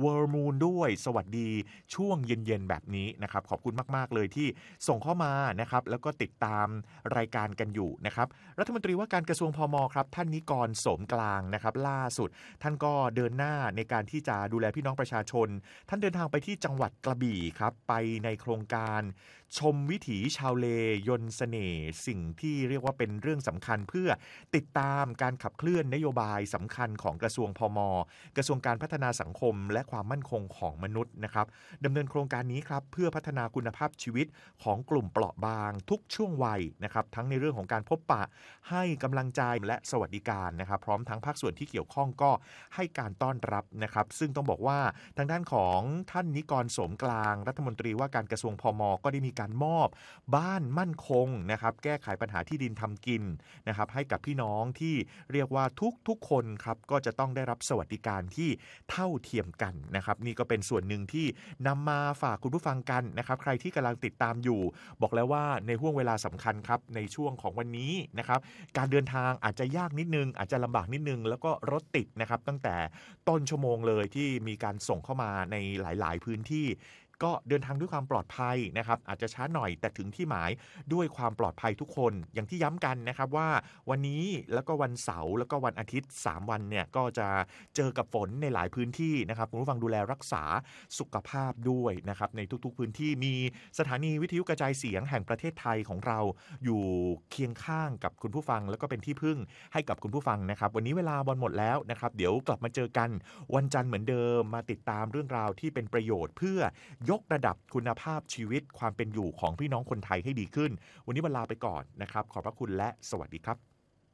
World Moon ด้วยสวัสดีช่วงเย็นๆแบบนี้นะครับขอบคุณมากๆเลยที่ส่งเข้ามานะครับแล้วก็ติดตามรายการกันอยู่นะครับรัฐมนตรีว่าการกระทรวงพม.ครับท่านนิกรโสมกลางนะครับล่าสุดท่านก็เดินหน้าในการที่จะดูแลพี่น้องประชาชนท่านเดินทางไปที่จังหวัดกระบี่ครับไปในโครงการชมวิถีชาวเลยนเสน่ห์สิ่งที่เรียกว่าเป็นเรื่องสำคัญเพื่อติดตามการขับเคลื่อนนโยบายสำคัญของกระทรวงพม.กระทรวงการพัฒนาสังคมและความมั่นคงของมนุษย์นะครับดำเนินโครงการนี้ครับเพื่อพัฒนาคุณภาพชีวิตของกลุ่มเปราะบางทุกช่วงวัยนะครับทั้งในเรื่องของการพบปะให้กำลังใจและสวัสดิการนะครับพร้อมทั้งภาคส่วนที่เกี่ยวข้องก็ให้การต้อนรับนะครับซึ่งต้องบอกว่าทางด้านของท่านนิกรโสมกลางรัฐมนตรีว่าการกระทรวงพม.ก็ได้มีการมอบบ้านมั่นคงนะครับแก้ไขปัญหาที่ดินทำกินนะครับให้กับพี่น้องที่เรียกว่าทุกคนครับก็จะต้องได้รับสวัสดิการที่เท่าเทียมกันนะครับนี่ก็เป็นส่วนหนึ่งที่นำมาฝากคุณผู้ฟังกันนะครับใครที่กำลังติดตามอยู่บอกแล้วว่าในห่วงเวลาสำคัญครับในช่วงของวันนี้นะครับการเดินทางอาจจะยากนิดนึงอาจจะลำบากนิดนึงแล้วก็รถติดนะครับตั้งแต่ต้นชั่วโมงเลยที่มีการส่งเข้ามาในหลายๆพื้นที่ก็เดินทางด้วยความปลอดภัยนะครับอาจจะช้าหน่อยแต่ถึงที่หมายด้วยความปลอดภัยทุกคนอย่างที่ย้ำกันนะครับว่าวันนี้แล้วก็วันเสาร์แล้วก็วันอาทิตย์3วันเนี่ยก็จะเจอกับฝนในหลายพื้นที่นะครับคุณผู้ฟังดูแลรักษาสุขภาพด้วยนะครับในทุกๆพื้นที่มีสถานีวิทยุกระจายเสียงแห่งประเทศไทยของเราอยู่เคียงข้างกับคุณผู้ฟังแล้วก็เป็นที่พึ่งให้กับคุณผู้ฟังนะครับวันนี้เวลาบอลหมดแล้วนะครับเดี๋ยวกลับมาเจอกันวันจันทร์เหมือนเดิมมาติดตามเรื่องราวที่เป็นประโยชน์เพื่อยกระดับคุณภาพชีวิตความเป็นอยู่ของพี่น้องคนไทยให้ดีขึ้นวันนี้เวลาไปก่อนนะครับขอบพระคุณและสวัสดีครับ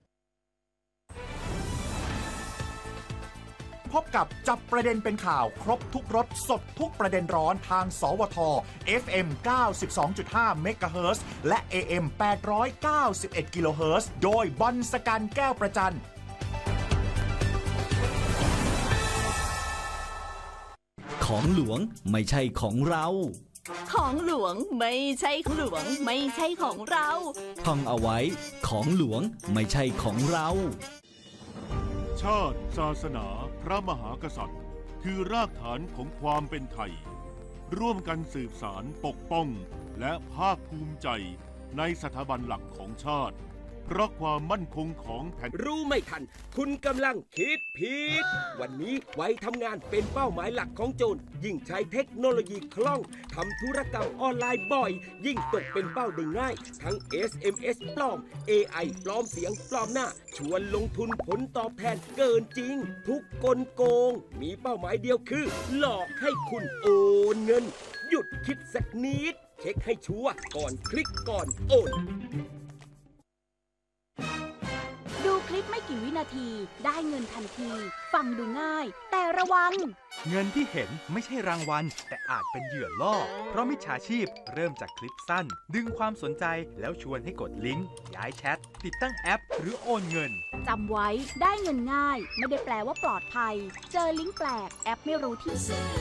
พบกับจับประเด็นเป็นข่าวครบทุกรสสดทุกประเด็นร้อนทางสวท FM 92.5 MHz และ AM 891 kHz โดยบอลสกันแก้วประจันของหลวงไม่ใช่ของเราของหลวงไม่ใช่ของหลวงไม่ใช่ของเราท่องเอาไว้ของหลวงไม่ใช่ของเราชาติศาสนาพระมหากษัตริย์คือรากฐานของความเป็นไทยร่วมกันสืบสานปกป้องและภาคภูมิใจในสถาบันหลักของชาติเพราะความมั่นคงของแผ่นรู้ไม่ทันคุณกำลังคิดผิดวันนี้ไว้ทำงานเป็นเป้าหมายหลักของโจรยิ่งใช้เทคโนโลยีคล่องทำธุรกรรมออนไลน์บ่อยยิ่งตกเป็นเป้าได้ง่ายทั้ง SMS ปลอม AI ปลอมเสียงปลอมหน้าชวนลงทุนผลตอบแทนเกินจริงทุกกลโกงมีเป้าหมายเดียวคือหลอกให้คุณโอนเงินหยุดคิดสักนิดเช็คให้ชัวร์ก่อนคลิกก่อนโอนดูคลิปไม่กี่วินาทีได้เงินทันทีฟังดูง่ายแต่ระวังเงินที่เห็นไม่ใช่รางวัลแต่อาจเป็นเหยื่อล่อเพราะมิจฉาชีพเริ่มจากคลิปสั้นดึงความสนใจแล้วชวนให้กดลิงก์ย้ายแชทติดตั้งแอปหรือโอนเงินจำไว้ได้เงินง่ายไม่ได้แปลว่าปลอดภัยเจอลิงก์แปลกแอปไม่รู้ที่